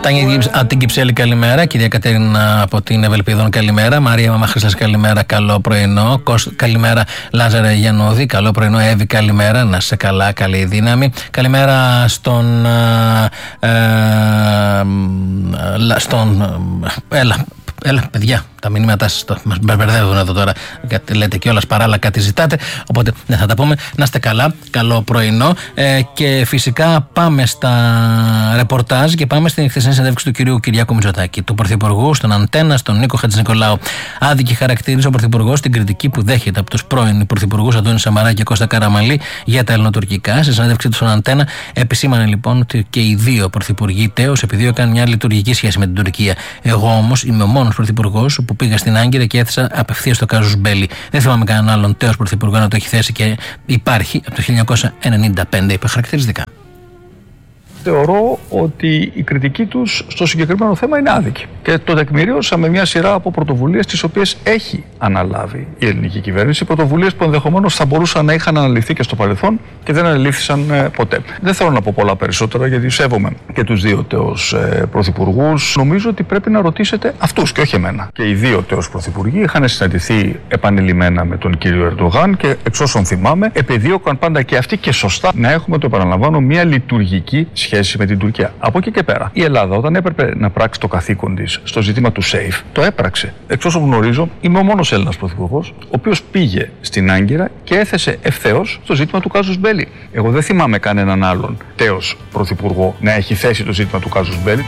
Από την Κυψέλη, καλημέρα. Κυρία Κατερίνα από την Ευελπίδων, καλημέρα. Μαρία Μαμαχρήστας, καλημέρα. Καλό πρωινό. Καλημέρα, Λάζαρα Γιαννούδη. Καλό πρωινό, Εύη, καλημέρα. Να σε καλά, καλή δύναμη. Καλημέρα στον. Έλα, παιδιά, τα μηνύματά σας μας μπερδεύουν εδώ τώρα. Λέτε κιόλας παράλληλα κάτι ζητάτε. Οπότε ναι, θα τα πούμε. Να είστε καλά. Καλό πρωινό. Και φυσικά πάμε στα ρεπορτάζ και πάμε στην χθεσινή συνέντευξη του κυρίου Κυριάκου Μητσοτάκη, του Πρωθυπουργού, στον Αντένα, στον Νίκο Χατζηνικολάου. Άδικη χαρακτήριζε ο Πρωθυπουργός την κριτική που δέχεται από τους πρώην Πρωθυπουργούς Αντώνη Σαμαρά και Κώστα Καραμανλή για τα ελληνοτουρκικά. Στη συνέντευξή του στον Αντένα επισήμανε λοιπόν ότι και οι δύο πρωθυπουργοί τέως επιδίωκαν μια λειτουργική σχέση με την Τουρκία. Εγώ όμως είμαι ο μόνος πρωθυπουργός που πήγα στην Άγκυρα και έθεσα απευθείας το κάζους μπέλι. Δεν θυμάμαι κανέναν άλλον τέος πρωθυπουργό να το έχει θέσει και υπάρχει από το 1995, είπε χαρακτηριστικά. Θεωρώ ότι η κριτική τους στο συγκεκριμένο θέμα είναι άδικη. Και το τεκμηρίωσα με μια σειρά από πρωτοβουλίες τις οποίες έχει αναλάβει η ελληνική κυβέρνηση. Πρωτοβουλίες που ενδεχομένως θα μπορούσαν να είχαν αναλυθεί και στο παρελθόν και δεν αναλήφθησαν ποτέ. Δεν θέλω να πω πολλά περισσότερα γιατί σέβομαι και τους δύο τέος πρωθυπουργούς. Νομίζω ότι πρέπει να ρωτήσετε αυτούς και όχι εμένα. Και οι δύο τέος πρωθυπουργοί είχαν συναντηθεί επανειλημμένα με τον κύριο Ερντογάν και εξ όσων θυμάμαι επεδίωκαν πάντα και αυτοί και σωστά να έχουμε, το επαναλαμβάνω, μια λειτουργική σχέση με την Τουρκία. Από εκεί και πέρα, η Ελλάδα, όταν έπρεπε να πράξει το καθήκον της στο ζήτημα του SAFE, το έπραξε. Εξ όσων γνωρίζω, είμαι ο μόνος Έλληνας πρωθυπουργός, ο οποίος πήγε στην Άγκυρα και έθεσε ευθέως το ζήτημα του κάζους μπέλι. Εγώ δεν θυμάμαι κανέναν άλλον τέος πρωθυπουργό να έχει θέσει το ζήτημα του κάζους μπέλι.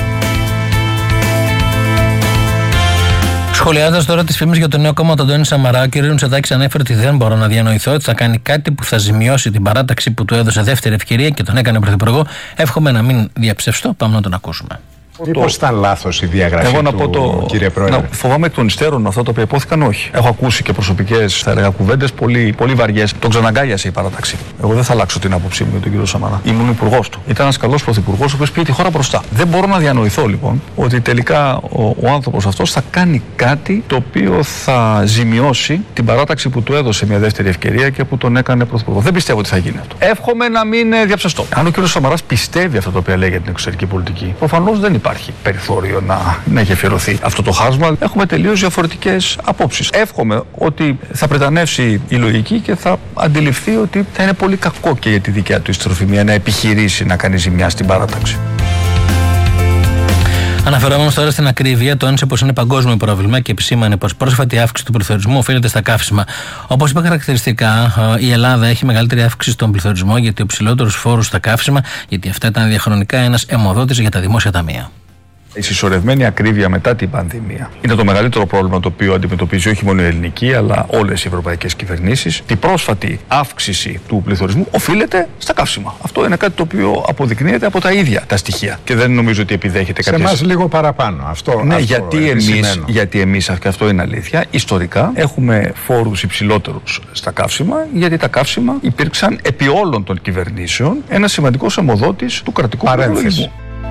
Σχολιάζοντας τώρα τις φήμες για το νέο κόμμα του Αντώνη Σαμαρά, ο κ. Μητσοτάκης ανέφερε ότι δεν μπορώ να διανοηθώ ότι θα κάνει κάτι που θα ζημιώσει την παράταξη που του έδωσε δεύτερη ευκαιρία και τον έκανε πρωθυπουργό. Εύχομαι να μην διαψευστώ. Πάμε να τον ακούσουμε. Μήπως ήταν λάθος η διαγραφή του, κύριε Πρόεδρε? Φοβάμαι εκ των υστέρων αυτά τα οποία υπόθηκαν, όχι. Έχω ακούσει και προσωπικές, θα έλεγα, κουβέντες πολύ βαριές. Τον ξαναγκάλιασε η παράταξη. Εγώ δεν θα αλλάξω την άποψή μου για τον κύριο Σαμαρά. Ήμουν υπουργός του. Ήταν ένας καλός πρωθυπουργός, ο οποίος πήγε τη χώρα μπροστά. Δεν μπορώ να διανοηθώ λοιπόν ότι τελικά ο άνθρωπος αυτός θα κάνει κάτι το οποίο θα ζημιώσει την παράταξη που του έδωσε μια δεύτερη ευκαιρία και που τον έκανε πρωθυπουργό. Δεν πιστεύω ότι θα γίνει αυτό. Εύχομαι να μην διαψευστώ. Αν ο κύριος Σαμαράς πιστεύει αυτό το οποίο λέει για την εξωτερική πολιτική, προφανώς δεν υπάρχει περιθώριο να γεφυρωθεί αυτό το χάσμα. Έχουμε τελείως διαφορετικές απόψεις. Εύχομαι ότι θα πρετανεύσει η λογική και θα αντιληφθεί ότι θα είναι πολύ κακό και για τη δικιά του ιστροφημία να επιχειρήσει να κάνει ζημιά στην παράταξη. Αναφερόμενος τώρα στην ακρίβεια, τόνισε πως είναι παγκόσμιο πρόβλημα και επισήμανε πως πρόσφατη αύξηση του πληθωρισμού οφείλεται στα καύσιμα. Όπως είπε χαρακτηριστικά, η Ελλάδα έχει μεγαλύτερη αύξηση στον πληθωρισμό γιατί ο ψηλότερος φόρος στα καύσιμα, γιατί αυτά ήταν διαχρονικά ένας αιμοδότης για τα δημόσια ταμεία. Η συσσωρευμένη ακρίβεια μετά την πανδημία είναι το μεγαλύτερο πρόβλημα το οποίο αντιμετωπίζει όχι μόνο η ελληνική αλλά όλες οι ευρωπαϊκές κυβερνήσεις. Η πρόσφατη αύξηση του πληθωρισμού οφείλεται στα καύσιμα. Αυτό είναι κάτι το οποίο αποδεικνύεται από τα ίδια τα στοιχεία και δεν νομίζω ότι επιδέχεται κάποιες... Σε εμάς λίγο παραπάνω. Ναι, γιατί εμείς, και αυτό είναι αλήθεια, ιστορικά έχουμε φόρους υψηλότερους στα καύσιμα, γιατί τα καύσιμα υπήρξαν επί όλων των κυβερνήσεων ένας σημαντικός αιμοδότης του κρατικού προπολογισμού.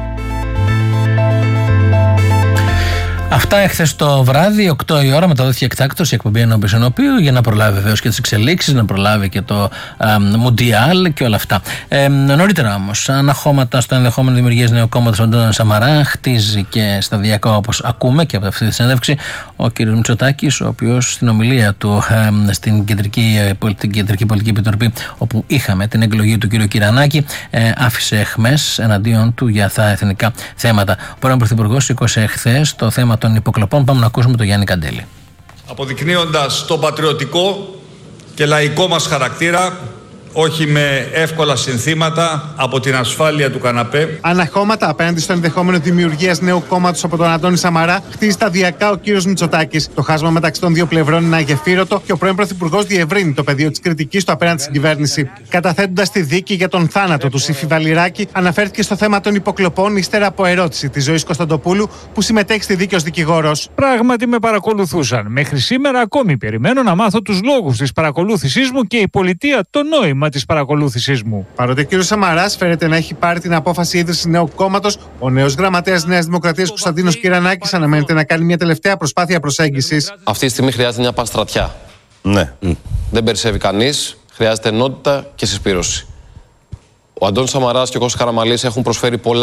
Αυτά εχθές το βράδυ, 8 η ώρα, μεταδόθηκε εκτάκτως η εκπομπή ενώπιση ενώπιου για να προλάβει βεβαίως και τις εξελίξεις, να προλάβει και το Μουντιάλ και όλα αυτά. Νωρίτερα όμως, αναχώματα στο ενδεχόμενο δημιουργίας νέου κόμματος Αντώνη Σαμαρά, χτίζει και σταδιακά όπως ακούμε και από αυτή τη συνέντευξη ο κ. Μητσοτάκης, ο οποίος στην ομιλία του στην Κεντρική Πολιτική Επιτροπή, όπου είχαμε την εκλογή του κ. Κυρανάκη, άφησε εχμές εναντίον του για τα εθνικά θέματα. Ο πρώην Πρωθυπουργός σήκωσε εχθές το θέμα των υποκλοπών. Πάμε να ακούσουμε τον Γιάννη Καντέλη. Αποδεικνύοντας το πατριωτικό και λαϊκό μας χαρακτήρα, όχι με εύκολα συνθήματα από την ασφάλεια του καναπέ. Αναχώματα απέναντι στο ενδεχόμενο δημιουργίας νέου κόμματος από τον Αντώνη Σαμαρά, χτίζει σταδιακά ο κύριος Μητσοτάκης. Το χάσμα μεταξύ των δύο πλευρών είναι αγεφύρωτο και ο πρώην Πρωθυπουργός διευρύνει το πεδίο της κριτικής του απέναντι στην κυβέρνηση. Καταθέτοντας τη δίκη για τον θάνατο του Σύφη Βαλιράκη, αναφέρθηκε στο θέμα των υποκλοπών ύστερα από ερώτηση της Ζωής Κωνσταντοπούλου, που συμμετέχει στη δίκη ως δικηγόρος. Πράγματι με παρακολουθούσαν. Μέχρι σήμερα ακόμη περιμένω να μάθω τους λόγους της παρακολούθησής μου και η πολιτεία το νόημα της παρακολούθησής μου. Παρότι ο κ. Σαμαράς φαίνεται να έχει πάρει την απόφαση ίδρυσης νέου κόμματος, ο νέος γραμματέας Νέας Δημοκρατίας Κωνσταντίνος Κυρανάκης αναμένεται να κάνει μια τελευταία προσπάθεια προσέγγισης. Αυτή τη στιγμή χρειάζεται μια πανστρατιά. Ναι. Δεν περισσεύει κανείς, χρειάζεται ενότητα και συσπήρωση. Ο Αντώνης Σαμαράς και ο Κώστας Καραμανλής έχουν προσφέρει πολλά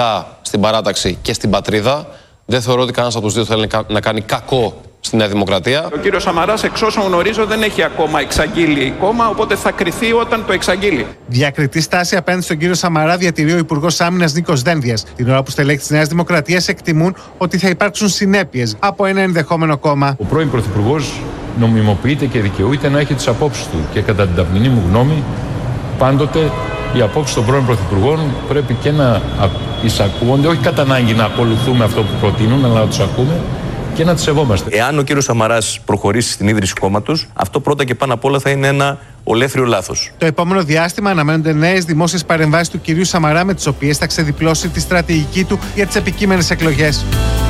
στην παράταξη και στην πατρίδα. Δεν θεωρώ ότι κανένας από τους δύο θέλει να κάνει κακό στη Νέα Δημοκρατία. Ο κύριος Σαμαράς, εξ όσων γνωρίζω, δεν έχει ακόμα εξαγγείλει κόμμα, οπότε θα κριθεί όταν το εξαγγείλει. Διακριτή στάση απέναντι στον κύριο Σαμαρά διατηρεί ο Υπουργός Άμυνας Νίκος Δένδιας, την ώρα που στελέχοι της Νέας Δημοκρατίας εκτιμούν ότι θα υπάρξουν συνέπειες από ένα ενδεχόμενο κόμμα. Ο πρώην Πρωθυπουργός νομιμοποιείται και δικαιούται να έχει τις απόψεις του και κατά την ταπεινή μου γνώμη, πάντοτε οι απόψεις των πρώην Πρωθυπουργών πρέπει και να εισακούονται, όχι κατά ανάγκη να ακολουθούμε αυτό που προτείνουν, αλλά να τους ακούμε και να τις σεβόμαστε. Εάν ο κύριος Σαμαράς προχωρήσει στην ίδρυση κόμματος, αυτό πρώτα και πάνω απ' όλα θα είναι ένα ολέθριο λάθος. Το επόμενο διάστημα αναμένονται νέες δημόσιες παρεμβάσεις του κυρίου Σαμαρά, με τις οποίες θα ξεδιπλώσει τη στρατηγική του για τις επικείμενες εκλογές.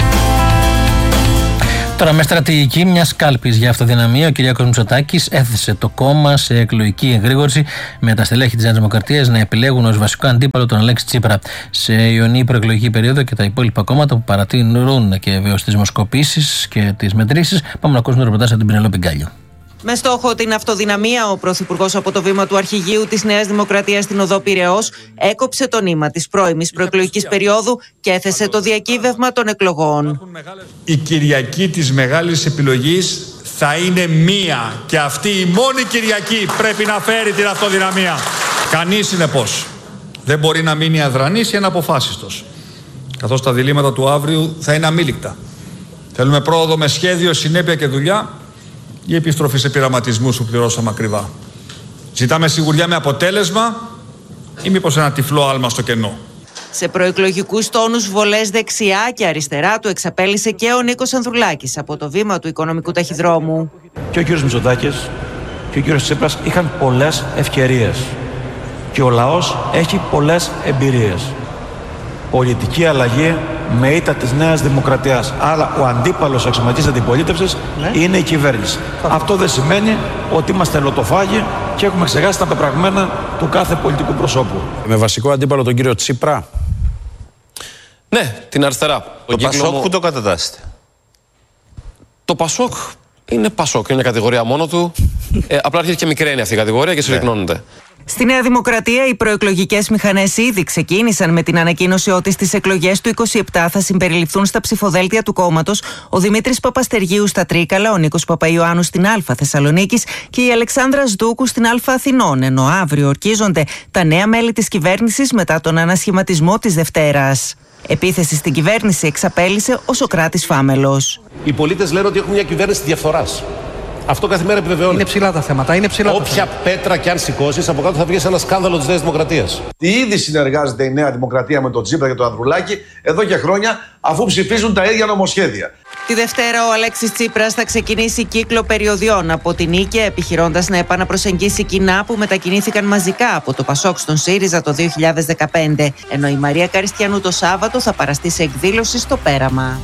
Τώρα, με στρατηγική μιας κάλπης για αυτοδυναμία, ο Κυριάκος Μητσοτάκης έθεσε το κόμμα σε εκλογική εγρήγορση, με τα στελέχη της Νέας Δημοκρατίας να επιλέγουν ως βασικό αντίπαλο τον Αλέξη Τσίπρα σε ιονή προεκλογική περίοδο και τα υπόλοιπα κόμματα που παρατηρούν και βεβαίως τις δημοσκοπήσεις και τις μετρήσεις. Πάμε να ακούσουμε το ρεπορτάζ από την Πενελόπη Γκάλιο. Με στόχο την αυτοδυναμία, ο Πρωθυπουργός από το βήμα του αρχηγείου της Νέας Δημοκρατίας στην οδό Πειραιώς έκοψε το νήμα της πρώιμης προεκλογικής περίοδου και έθεσε το διακύβευμα των εκλογών. Η Κυριακή της μεγάλης επιλογής θα είναι μία και αυτή η μόνη Κυριακή πρέπει να φέρει την αυτοδυναμία. Κανείς συνεπώς δεν μπορεί να μείνει αδρανής ή αναποφάσιστος, καθώς τα διλήμματα του αύριου θα είναι αμήλικτα. Θέλουμε πρόοδο με σχέδιο, συνέπεια και δουλειά, ή επιστροφή σε πειραματισμούς που πληρώσαμε ακριβά. Ζητάμε σιγουριά με αποτέλεσμα ή μήπως ένα τυφλό άλμα στο κενό. Σε προεκλογικούς τόνους βολές δεξιά και αριστερά του εξαπέλυσε και ο Νίκος Ανδρουλάκης από το βήμα του οικονομικού ταχυδρόμου. Και ο κύριος Μητσοτάκης και ο κύριος Τσίπρας είχαν πολλές ευκαιρίες και ο λαός έχει πολλές εμπειρίες. Πολιτική αλλαγή με ήττα της Νέας Δημοκρατίας. Άρα ο αντίπαλος αξιωματής αντιπολίτευσης είναι η κυβέρνηση. Αυτό δεν σημαίνει ότι είμαστε λωτοφάγοι και έχουμε ξεχάσει τα πεπραγμένα του κάθε πολιτικού προσώπου. Με βασικό αντίπαλο τον κύριο Τσίπρα. Ναι, την αριστερά. Το Πασόκ που το κατατάσσετε? Το Πασόκ είναι Πασόκ, είναι μια κατηγορία μόνο του. Απλά αρχίζει και μικραίνει αυτή η κατηγορία και συρρυκνώνεται. Στη Νέα Δημοκρατία, οι προεκλογικές μηχανές ήδη ξεκίνησαν με την ανακοίνωση ότι στις εκλογές του 27 θα συμπεριληφθούν στα ψηφοδέλτια του κόμματος ο Δημήτρης Παπαστεργίου στα Τρίκαλα, ο Νίκος Παπαϊωάννου στην Α Θεσσαλονίκης και η Αλεξάνδρα Σδούκου στην Α Αθηνών, ενώ αύριο ορκίζονται τα νέα μέλη της κυβέρνησης μετά τον ανασχηματισμό της Δευτέρας. Επίθεση στην κυβέρνηση εξαπέλυσε ο Σωκράτης Φάμελος. Οι πολίτες λένε ότι έχουν μια κυβέρνηση διαφθοράς. Αυτό κάθε μέρα επιβεβαιώνει. Είναι ψηλά τα θέματα. Όποια πέτρα κι αν σηκώσεις, από κάτω θα βγει ένα σκάνδαλο της Νέας Δημοκρατίας. Ήδη συνεργάζεται η Νέα Δημοκρατία με τον Τσίπρα και τον Ανδρουλάκη εδώ και χρόνια, αφού ψηφίζουν τα ίδια νομοσχέδια. Τη Δευτέρα ο Αλέξης Τσίπρας θα ξεκινήσει κύκλο περιοδιών από την Νίκαια, επιχειρώντας να επαναπροσεγγίσει κοινά που μετακινήθηκαν μαζικά από το Πασόκ στον ΣΥΡΙΖΑ το 2015, ενώ η Μαρία Καριστιανού το Σάββατο θα παραστεί σε εκδήλωση στο Πέραμα.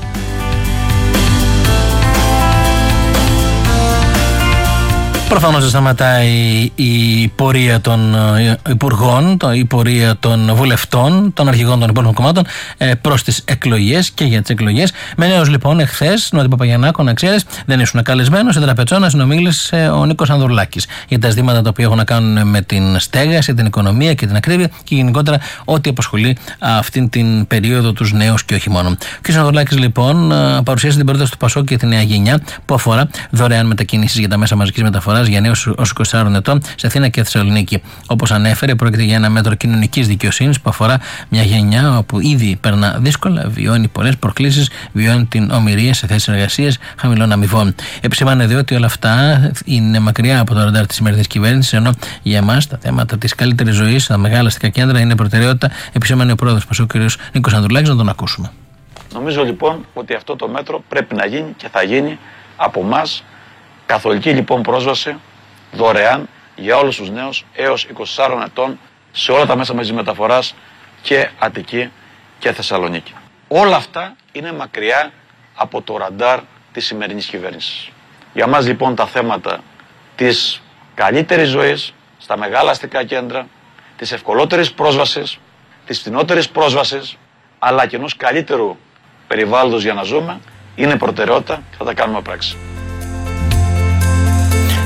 Προφανώς δεν σταματάει η πορεία των υπουργών, η πορεία των βουλευτών, των αρχηγών των υπόλοιπων κομμάτων προς τις εκλογές και για τις εκλογές. Με νέους λοιπόν εχθές, Νότι Παπαγιαννάκο, να ξέρεις, δεν ήσουν καλεσμένος, σε τραπεζόνα συνομίλησε ο Νίκος Ανδρουλάκης για τα ζητήματα τα οποία έχουν να κάνουν με την στέγαση, την οικονομία και την ακρίβεια και γενικότερα ό,τι απασχολεί αυτήν την περίοδο τους νέους και όχι μόνο. Ο κ. Ανδρουλάκης λοιπόν παρουσίασε την πρόταση του Πασόκ και τη νέα γενιά που αφορά δωρεάν μετακινήσεις για τα μέσα μαζικής μεταφοράς για νέους ως 24 ετών σε Αθήνα και Θεσσαλονίκη. Όπως ανέφερε, πρόκειται για ένα μέτρο κοινωνικής δικαιοσύνης που αφορά μια γενιά που ήδη περνά δύσκολα, βιώνει πολλές προκλήσεις, βιώνει την ομηρία σε θέσεις εργασίας χαμηλών αμοιβών. Επισημάνε δε ότι όλα αυτά είναι μακριά από το ραντάρ της σημερινής κυβέρνησης, ενώ για εμάς τα θέματα της καλύτερης ζωής στα μεγάλα αστικά κέντρα είναι προτεραιότητα. Επισημάνε ο πρόεδρος Πασόκ, κ. Νίκος Ανδρουλάκης, να τον ακούσουμε. Νομίζω λοιπόν ότι αυτό το μέτρο πρέπει να γίνει και θα γίνει από εμάς. Καθολική λοιπόν πρόσβαση δωρεάν για όλους τους νέους έως 24 ετών σε όλα τα μέσα μαζικής μεταφοράς και Αττική και Θεσσαλονίκη. Όλα αυτά είναι μακριά από το ραντάρ της σημερινής κυβέρνησης. Για μας λοιπόν τα θέματα της καλύτερης ζωής στα μεγάλα αστικά κέντρα, της ευκολότερης πρόσβασης, της φθηνότερης πρόσβασης, αλλά και ενός καλύτερου περιβάλλοντος για να ζούμε, είναι προτεραιότητα και θα τα κάνουμε πράξη.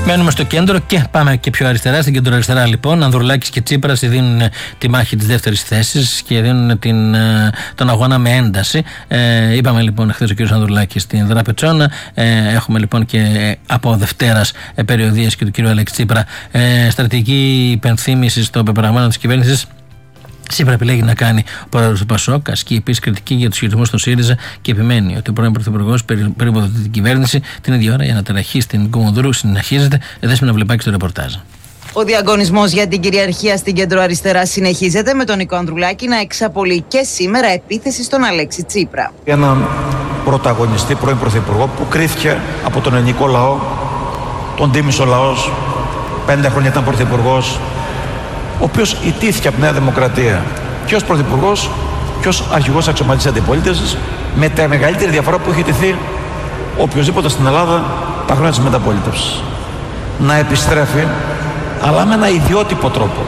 Μένουμε στο κέντρο και πάμε και πιο αριστερά. Στην κεντροαριστερά λοιπόν, Ανδρουλάκης και Τσίπρας δίνουν τη μάχη της δεύτερης θέσης και δίνουν τον αγώνα με ένταση. Είπαμε λοιπόν χθες ο κ. Ανδρουλάκης στην Δραπετσόνα. Έχουμε λοιπόν και από Δευτέρας περιοδίες και του κ. Αλέξη Τσίπρα στρατηγική υπενθύμηση των πεπραγμένων της κυβέρνησης. Σήμερα επιλέγει να κάνει ο πρόεδρος του ΠΑΣΟΚ, ασκεί επίσης κριτική για τους χειρισμούς στον ΣΥΡΙΖΑ και επιμένει ότι ο πρώην πρωθυπουργός περιποδοτεί την κυβέρνηση την ίδια ώρα για να τεραχεί στην Κομοδούρου συνεχίζεται. Δέσποινα Βλεπάκη στο ρεπορτάζ. Ο διαγωνισμός για την κυριαρχία στην κεντροαριστερά συνεχίζεται με τον Νίκο Ανδρουλάκη να εξαπολύει και σήμερα επίθεση στον Αλέξη Τσίπρα. Έναν πρωταγωνιστή πρώην πρωθυπουργό που κρίθηκε από τον ελληνικό λαό, τον τίμησε ο λαός, 5 χρόνια ήταν πρωθυπουργός, ο οποίος ιτήθηκε από τη Νέα Δημοκρατία και ως πρωθυπουργός και ως αρχηγός αξιωματικής αντιπολίτευσης, με τη μεγαλύτερη διαφορά που έχει ιτηθεί οποιοσδήποτε στην Ελλάδα τα χρόνια της μεταπολίτευσης. Να επιστρέφει, αλλά με ένα ιδιότυπο τρόπο,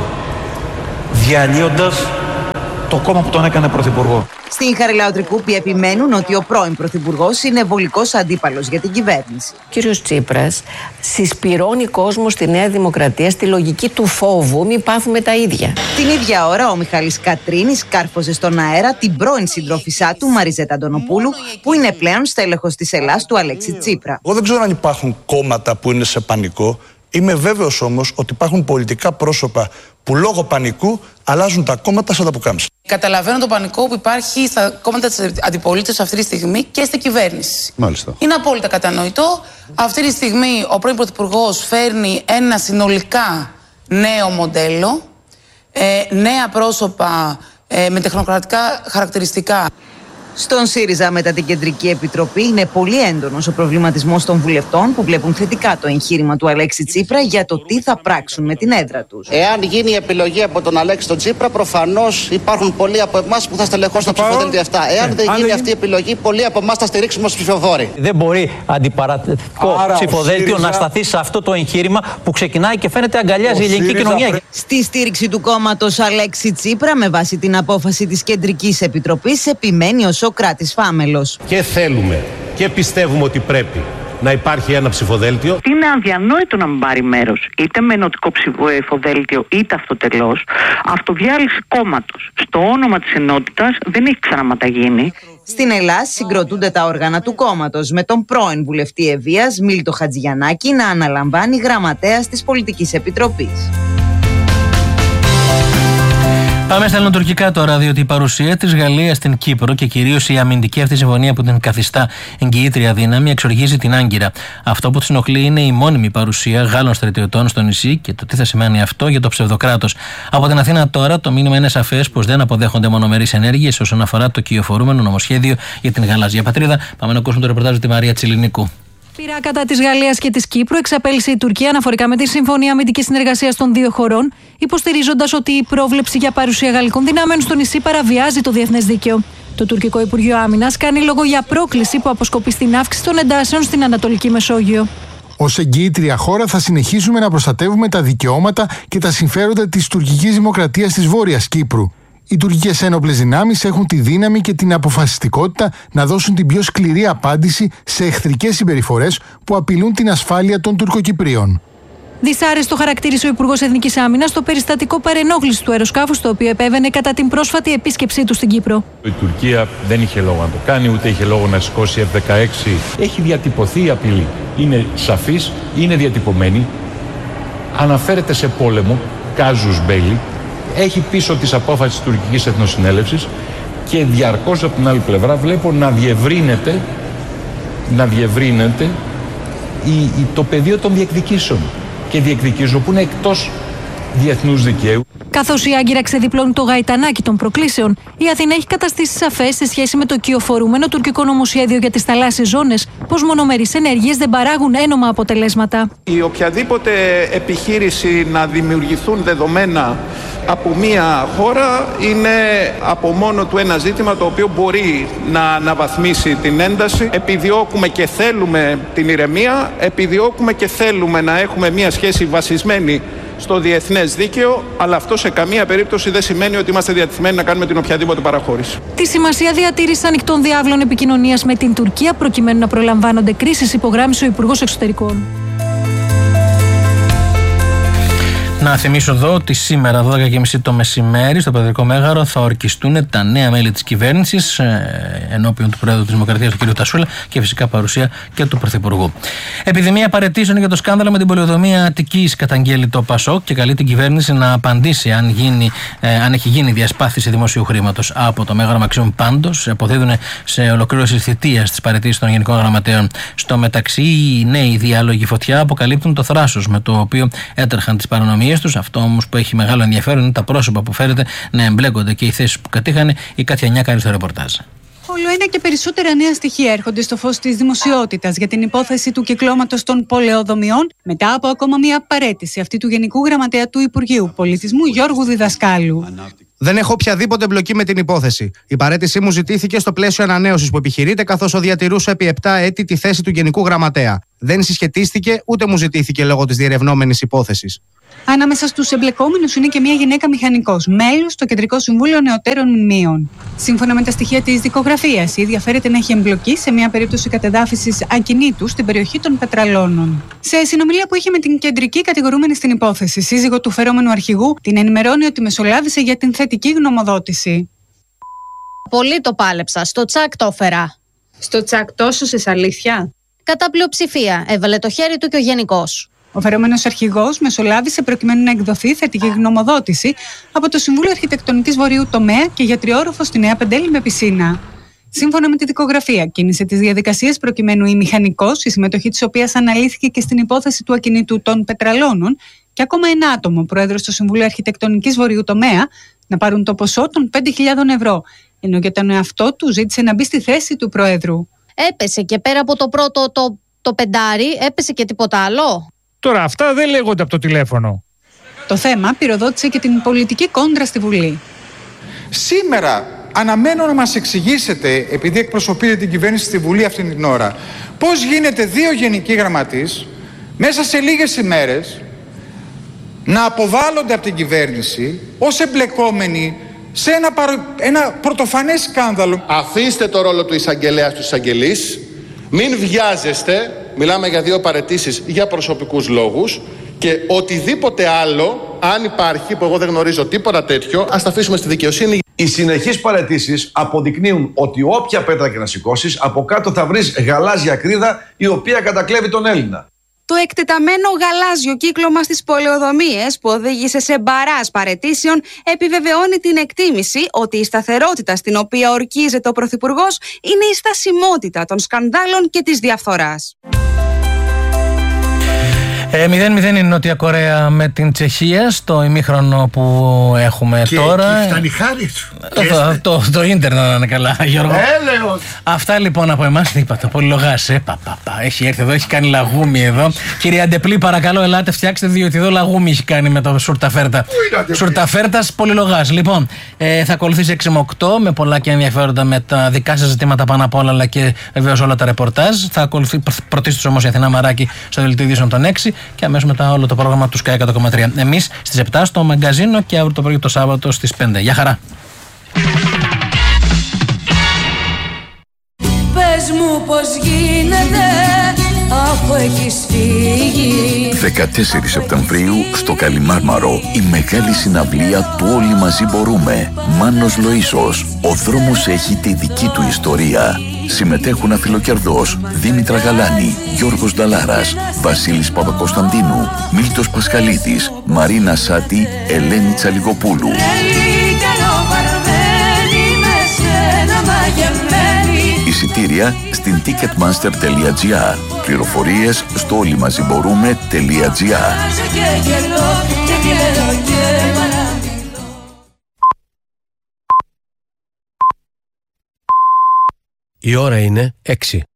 διαλύοντας το κόμμα που τον έκανε πρωθυπουργό. Στην Χαριλαοτρικούπη επιμένουν ότι ο πρώην πρωθυπουργός είναι βολικός αντίπαλος για την κυβέρνηση. Ο κύριος Τσίπρας συσπυρώνει κόσμο στη Νέα Δημοκρατία στη λογική του φόβου, μην πάθουμε τα ίδια. Την ίδια ώρα ο Μιχάλης Κατρίνης κάρφωσε στον αέρα την πρώην συντρόφισσά του Μαριζέτα Αντωνοπούλου, που είναι πλέον στέλεχος της Ελλάς του Αλέξη Τσίπρα. Εγώ δεν ξέρω αν υπάρχουν κόμματα που είναι σε πανικό. Είμαι βέβαιος όμως ότι υπάρχουν πολιτικά πρόσωπα που λόγω πανικού αλλάζουν τα κόμματα σαν τα πουκάμισα. Καταλαβαίνω το πανικό που υπάρχει στα κόμματα της αντιπολίτευσης αυτή τη στιγμή και στην κυβέρνηση. Μάλιστα. Είναι απόλυτα κατανοητό. Αυτή τη στιγμή ο πρώην πρωθυπουργός φέρνει ένα συνολικά νέο μοντέλο, νέα πρόσωπα με τεχνοκρατικά χαρακτηριστικά. Στον ΣΥΡΙΖΑ μετά την Κεντρική Επιτροπή είναι πολύ έντονος ο προβληματισμός των βουλευτών που βλέπουν θετικά το εγχείρημα του Αλέξη Τσίπρα για το τι θα πράξουν με την έδρα τους. Εάν γίνει η επιλογή από τον Αλέξη τον Τσίπρα, προφανώς υπάρχουν πολλοί από εμάς που θα στελεχώσουν τα ψηφοδέλτια αυτά. Εάν δεν γίνει αυτή η επιλογή, πολλοί από εμάς θα στηρίξουμε ως ψηφοφόροι. Δεν μπορεί αντιπαρατευτικό ψηφοδέλτιο να σταθεί σε αυτό το εγχείρημα που ξεκινάει και φαίνεται αγκαλιάζει η ελληνική κοινωνία. Στη στήριξη του κόμματος Αλέξη Τσίπρα, με βάση την απόφαση της Κεντρικής Επιτροπής, επιμένει ο Σοκράτης Φάμελος. Και θέλουμε και πιστεύουμε ότι πρέπει να υπάρχει ένα ψηφοδέλτιο. Είναι αδιανόητο να μην πάρει μέρος είτε με ενωτικό ψηφοδέλτιο είτε αυτοτελώς. Αυτοδιάλυση κόμματος στο όνομα της ενότητας δεν έχει ξαναματαγίνει. Στην Ελλάδα συγκροτούνται τα όργανα του κόμματος, με τον πρώην βουλευτή Ευβοίας Μίλτο Χατζηγιαννάκη να αναλαμβάνει γραμματέας της Πολιτικής Επιτροπής. Πάμε στα ελληνοτουρκικά τώρα, διότι η παρουσία της Γαλλίας στην Κύπρο και κυρίως η αμυντική αυτή συμφωνία που την καθιστά εγγυήτρια δύναμη εξοργίζει την Άγκυρα. Αυτό που της ενοχλεί είναι η μόνιμη παρουσία Γάλλων στρατιωτών στο νησί και το τι θα σημαίνει αυτό για το ψευδοκράτος. Από την Αθήνα τώρα το μήνυμα είναι σαφές πως δεν αποδέχονται μονομερείς ενέργειες όσον αφορά το κυοφορούμενο νομοσχέδιο για την γαλάζια πατρίδα. Πάμε να ακούσουμε το ρεπορτάζ τη Μαρία Τσιλινικού. Πειρά κατά της Γαλλίας και της Κύπρου εξαπέλυσε η Τουρκία αναφορικά με τη Συμφωνία Αμυντικής Συνεργασίας των δύο χωρών, υποστηρίζοντας ότι η πρόβλεψη για παρουσία γαλλικών δυνάμεων στο νησί παραβιάζει το διεθνές δίκαιο. Το τουρκικό Υπουργείο Άμυνας κάνει λόγο για πρόκληση που αποσκοπεί στην αύξηση των εντάσεων στην Ανατολική Μεσόγειο. Ως εγγυήτρια χώρα θα συνεχίσουμε να προστατεύουμε τα δικαιώματα και τα συμφέροντα της τουρκικής δημοκρατίας της Βόρειας Κύπρου. Οι τουρκικές ένοπλες δυνάμεις έχουν τη δύναμη και την αποφασιστικότητα να δώσουν την πιο σκληρή απάντηση σε εχθρικές συμπεριφορές που απειλούν την ασφάλεια των Τουρκοκυπρίων. Δυσάρεστο χαρακτήρισε ο Υπουργός Εθνικής Άμυνας το περιστατικό παρενόχλησης του αεροσκάφους, το οποίο επέβαινε κατά την πρόσφατη επίσκεψή του στην Κύπρο. Η Τουρκία δεν είχε λόγο να το κάνει, ούτε είχε λόγο να σηκώσει F-16. Έχει διατυπωθεί η απειλή. Είναι σαφής, είναι διατυπωμένη. Αναφέρεται σε πόλεμο, κάζους μπέλι. Έχει πίσω της απόφασης της τουρκικής εθνοσυνέλευσης και διαρκώς από την άλλη πλευρά βλέπω να διευρύνεται το πεδίο των διεκδικήσεων και διεκδικήσεων που είναι εκτός διεθνούς δικαίου. Καθώς η Άγκυρα ξεδιπλώνει το γαϊτανάκι των προκλήσεων, η Αθήνα έχει καταστήσει σαφές σε σχέση με το κυοφορούμενο τουρκικό νομοσχέδιο για τις θαλάσσιες ζώνες πως μονομερείς ενέργειες δεν παράγουν ένομα αποτελέσματα. Η οποιαδήποτε επιχείρηση να δημιουργηθούν δεδομένα από μία χώρα είναι από μόνο του ένα ζήτημα το οποίο μπορεί να αναβαθμίσει την ένταση. Επιδιώκουμε και θέλουμε την ηρεμία, επιδιώκουμε και θέλουμε να έχουμε μία σχέση βασισμένη στο διεθνές δίκαιο, αλλά αυτό σε καμία περίπτωση δεν σημαίνει ότι είμαστε διατεθειμένοι να κάνουμε την οποιαδήποτε παραχώρηση. Τη σημασία διατήρησης ανοιχτών διάβλων επικοινωνίας με την Τουρκία προκειμένου να προλαμβάνονται κρίσεις υπογράμμισε ο Υπουργός Εξωτερικών. Να θυμίσω εδώ ότι σήμερα 12:30 το μεσημέρι στο Προεδρικό Μέγαρο θα ορκιστούν τα νέα μέλη της κυβέρνησης ενώπιον του Προέδρου της Δημοκρατίας, του κ. Τασούλα, και φυσικά παρουσία και του Πρωθυπουργού. Επιδημία παραιτήσεων για το σκάνδαλο με την πολεοδομία Αττικής καταγγέλει το ΠΑΣΟΚ και καλεί την κυβέρνηση να απαντήσει αν έχει γίνει διασπάθηση δημοσίου χρήματος από το Μέγαρο Μαξίμου. Πάντως, αποδίδουν σε ολοκλήρωση θητείας της παραιτήσης των Γενικών Γραμματέων. Στο μεταξύ, οι νέοι διάλογοι φωτιά αποκαλύπτουν το θράσος με το οποίο έτρεχαν τις παρανομίες τους. Αυτό όμως που έχει μεγάλο ενδιαφέρον είναι τα πρόσωπα που φέρεται να εμπλέκονται και οι θέσεις που κατήχαν. Η Κάτια Νιά κάνει στο ρεπορτάζ. Όλο ένα και περισσότερα νέα στοιχεία έρχονται στο φως της δημοσιότητας για την υπόθεση του κυκλώματος των πολεοδομιών μετά από ακόμα μια παραίτηση αυτή του Γενικού Γραμματέα του Υπουργείου Πολιτισμού Γιώργου Διδασκάλου. Δεν έχω οποιαδήποτε εμπλοκή με την υπόθεση. Η παραίτησή μου ζητήθηκε στο πλαίσιο ανανέωσης που επιχειρείται, καθώς διατηρούσα επί 7 έτη τη θέση του Γενικού Γραμματέα. Δεν συσχετίστηκε ούτε μου ζητήθηκε λόγω της διερευνόμενης υπόθεσης. Ανάμεσα στους εμπλεκόμενους είναι και μια γυναίκα μηχανικός, μέλος στο Κεντρικό Συμβούλιο Νεωτέρων Μνημείων. Σύμφωνα με τα στοιχεία της δικογραφίας, η ίδια φέρεται να έχει εμπλοκή σε μια περίπτωση κατεδάφισης ακινήτου στην περιοχή των Πετραλώνων. Σε συνομιλία που είχε με την κεντρική κατηγορούμενη στην υπόθεση, σύζυγο του φερόμενου αρχηγού, την ενημερώνει ότι μεσολάβησε για την θετική γνωμοδότηση. Πολύ το πάλεψα. Στο τσακ το έφερα. Στο τσακ τόσο σε αλήθεια? Κατά πλειοψηφία. Έβαλε το χέρι του και ο γενικός. Ο φερόμενος αρχηγός μεσολάβησε προκειμένου να εκδοθεί θετική γνωμοδότηση από το Συμβούλιο Αρχιτεκτονικής Βορείου Τομέα και για τριόροφο στη Νέα Πεντέλη με πισίνα. Σύμφωνα με τη δικογραφία, κίνησε τις διαδικασίες προκειμένου η μηχανικός, η συμμετοχή της οποίας αναλύθηκε και στην υπόθεση του ακινήτου των Πετραλώνων, και ακόμα ένα άτομο, πρόεδρος του Συμβουλίου Αρχιτεκτονικής Βορείου Τομέα, να πάρουν το ποσό των 5.000 ευρώ, ενώ για τον εαυτό του ζήτησε να μπει στη θέση του Προέδρου. Έπεσε και πέρα από το πρώτο το πεντάρι, έπεσε και τίποτα άλλο? Τώρα αυτά δεν λέγονται από το τηλέφωνο. Το θέμα πυροδότησε και την πολιτική κόντρα στη Βουλή. Σήμερα αναμένω να μας εξηγήσετε, επειδή εκπροσωπείτε την κυβέρνηση στη Βουλή αυτή την ώρα, πώς γίνεται 2 γενικοί γραμματείς μέσα σε λίγες ημέρες να αποβάλλονται από την κυβέρνηση ως εμπλεκόμενοι σε ένα πρωτοφανές σκάνδαλο. Αφήστε το ρόλο του εισαγγελέα στους εισαγγελείς, μην βιάζεστε. Μιλάμε για 2 παραιτήσεις για προσωπικούς λόγους και οτιδήποτε άλλο, αν υπάρχει, που εγώ δεν γνωρίζω τίποτα τέτοιο, ας τα αφήσουμε στη δικαιοσύνη. Οι συνεχείς παραιτήσεις αποδεικνύουν ότι όποια πέτρα και να σηκώσεις, από κάτω θα βρεις γαλάζια κρίδα η οποία κατακλέβει τον Έλληνα. Το εκτεταμένο γαλάζιο κύκλωμα στις πολεοδομίες που οδήγησε σε μπαράζ παραιτήσεων επιβεβαιώνει την εκτίμηση ότι η σταθερότητα στην οποία ορκίζεται ο Πρωθυπουργός είναι η στασιμότητα των σκανδάλων και της διαφθοράς. 0-0 είναι η Νότια Κορέα με την Τσεχία στο ημίχρονο που έχουμε και τώρα. Και φτάνει χάρη σου. Το ίντερνετ να είναι καλά, Γιώργο. Έλεος. Αυτά λοιπόν από εμάς. Είπατε, πολυλογάς. Έχει έρθει εδώ, έχει κάνει λαγούμι εδώ. Κυρία Αντεπλή, παρακαλώ, ελάτε, φτιάξτε, διότι εδώ λαγούμι έχει κάνει με το σουρταφέρτα. Σουρταφέρτας, πολυλογάς. Λοιπόν, θα ακολουθήσει 6 με 8 με πολλά και ενδιαφέροντα με τα δικά σας ζητήματα πάνω απ' όλα, αλλά και βεβαίως όλα τα ρεπορτάζ. Θα ακολουθεί πρωτίστως όμως η Αθηνά Μαράκη στο δελτίο ειδήσεων των 6. Και αμέσως μετά όλο το πρόγραμμα του Sky 100,3. Εμείς στις 7 στο μαγκαζίνο και αύριο το πρωί το Σάββατο στις 5. Γεια χαρά. Πες μου πως γίνεται αφού έχεις φύγει. 14 Σεπτεμβρίου στο Καλιμάρμαρο η μεγάλη συναυλία του Όλοι Μαζί Μπορούμε. Μάνος Λοΐσος. Ο δρόμος έχει τη δική του ιστορία. Συμμετέχουν Αφιλοκερδός, Δήμητρα Γαλάνη, Γιώργος Νταλάρας, Βασίλης Παπακοσταντίνου, Μίλτος Πασχαλίδης, Μαρίνα Σάτη, Ελένη Τσαλιγοπούλου. Εισιτήρια στην ticketmaster.gr. Πληροφορίες στο όλοιμαζιμπορούμε.gr. Η ώρα είναι 6.